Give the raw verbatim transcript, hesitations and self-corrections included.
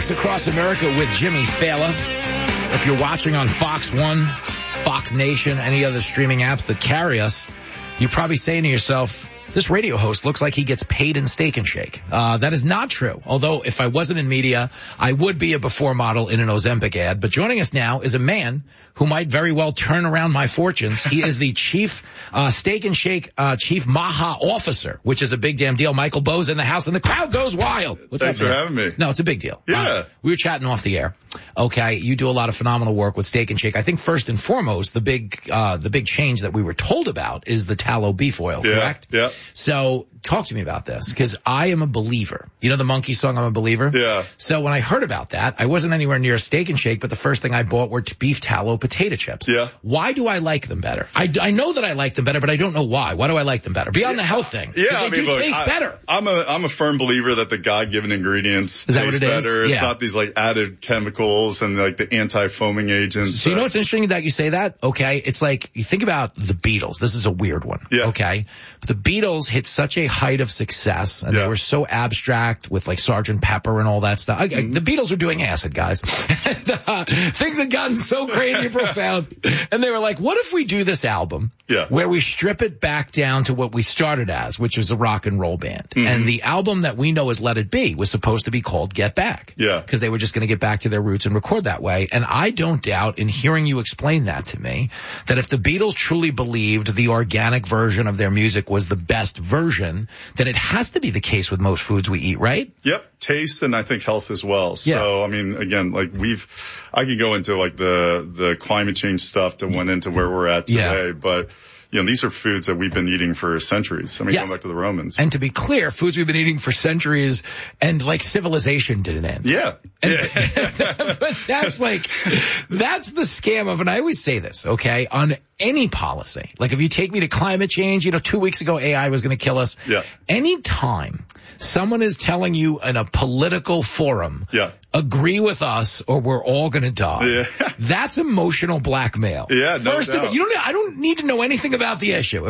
Fox Across America with Jimmy Fallon. If you're watching on Fox One, Fox Nation, any other streaming apps that carry us, you're probably saying to yourself, this radio host looks like he gets paid in Steak and Shake. Uh, that is not true. Although if I wasn't in media, I would be a before model in an Ozempic ad. But joining us now is a man who might very well turn around my fortunes. He is the chief uh, Steak and Shake uh, chief Maha officer, which is a big damn deal. Michael Bo's in the house and the crowd goes wild. What's Thanks up, for man? having me. No, it's a big deal. Yeah. Uh, we were chatting off the air. Okay, you do a lot of phenomenal work with Steak and Shake. I think first and foremost, the big uh the big change that we were told about is the tallow beef oil, Yeah, correct? yeah. So talk to me about this, because I am a believer. You know the Monkey song, I'm a believer? Yeah. So when I heard about that, I wasn't anywhere near Steak and Shake, but the first thing I bought were t- beef tallow potato chips. Yeah. Why do I like them better? I, I know that I like them better, but I don't know why. Why do I like them better? Beyond Yeah. the health thing. Yeah, They I mean, do look, taste I, better. I'm a I'm a firm believer that the God-given ingredients Is that taste what it is? better. It's Yeah. not these like added chemicals and like the anti-foaming agents. So you know that- what's interesting that you say that? Okay, it's like, you think about the Beatles. This is a weird one. Yeah. Okay? But the Beatles hit such a height of success, and Yeah. they were so abstract with like Sergeant Pepper and all that stuff. I, I, Mm-hmm. the Beatles were doing acid, guys. and, uh, things had gotten so crazy and profound. And they were like, what if we do this album Yeah. where we strip it back down to what we started as, which was a rock and roll band. Mm-hmm. And the album that we know as Let It Be was supposed to be called Get Back. Yeah. Because they were just going to get back to their roots and record that way. And I don't doubt, in hearing you explain that to me, that if the Beatles truly believed the organic version of their music was the best version, then it has to be the case with most foods we eat, right? Yep, taste and I think health as well. So, Yeah. I mean, again, like we've, I could go into like the, the climate change stuff that went into where we're at today, Yeah. but you know, these are foods that we've been eating for centuries. I mean, Yes. going back to the Romans. And to be clear, foods we've been eating for centuries, and like civilization didn't end. yeah. And, yeah. but that's like, that's the scam of, and I always say this, okay, on any policy. Like if you take me to climate change, you know, two weeks ago A I was going to kill us. Yeah. Anytime someone is telling you in a political forum, Yeah. agree with us or we're all going to die. Yeah. That's emotional blackmail. Yeah, no First of all, doubt. you don't, I don't need to know anything about the issue.